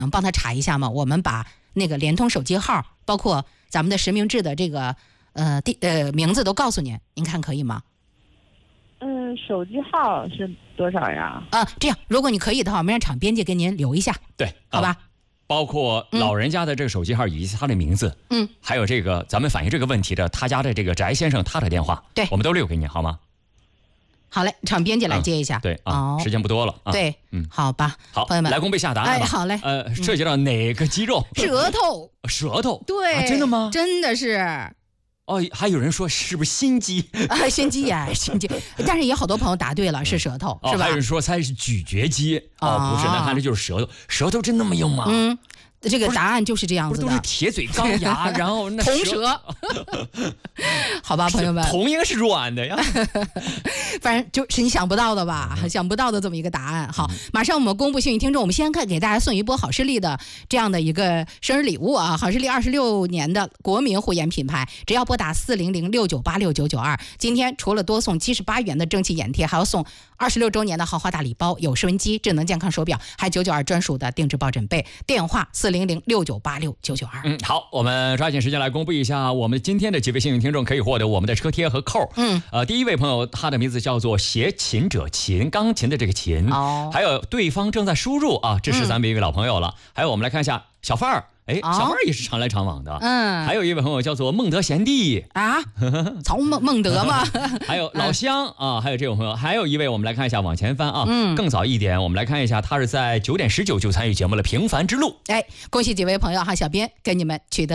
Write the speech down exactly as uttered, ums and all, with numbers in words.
能帮他查一下吗？我们把那个联通手机号，包括咱们的实名制的这个呃地呃名字都告诉您，您看可以吗？ 嗯，手机号是多少呀？ 啊，这样，如果你可以的话，我们让场编辑给您留一下， 对， 好吧？ 啊包括老人家的这个手机号以及他的名字， 嗯， 还有这个咱们反映这个问题的他家的这个翟先生他的电话， 对， 我们都留给你，好吗？ 好嘞，场编辑来接一下。 嗯、对啊、哦，时间不多了啊。 对， 嗯， 好吧， 好， 朋友们来公布下答案吧。 哎，好嘞。 呃，涉及到哪个肌肉？ 舌头。 舌头。 对、 啊，真的吗？ 真的是。 哦，还有人说是不是心肌？ 啊，心肌呀，心肌。但是也好多朋友答对了，是舌头， 哦、 是吧？ 还有人说猜是咀嚼肌。哦，哦不是，那看来就是舌头。舌头真那么硬吗？ 嗯。这个答案就是这样子的， 不是都是铁嘴钢牙，然后那铜舌，好吧，朋友们， 铜应该是软的呀， 反正就是你想不到的吧，嗯、想不到的这么一个答案。好，马上我们公布幸运听众，我们先看给大家送一波好视力的这样的一个生日礼物啊！好视力二十六年的国民护眼品牌，只要拨打四零零六九八六九九二，今天除了多送七十八元的蒸汽眼贴，还要送二十六周年的豪华大礼包，有收音机、智能健康手表，还九九二专属的定制抱枕被。电话四零零六九八六九九二。 嗯，好，我们抓紧时间来公布一下我们今天的几位幸运听众可以获得我们的车贴和扣。 嗯， 呃，第一位朋友他的名字叫做携琴者琴，钢琴的这个琴。 哦， 还有对方正在输入啊，这是咱们一位老朋友了。嗯、还有我们来看一下小范儿。哎，小范儿也是常来常往的。 嗯， 还有一位朋友叫做孟德贤弟啊，曹孟孟德嘛。 还有老乡啊，还有这位朋友，还有一位我们来看一下往前翻啊， 嗯， 更早一点，我们来看一下，他是在九点十九就参与节目了，《平凡之路》。 哎，恭喜几位朋友哈，小编跟你们取得。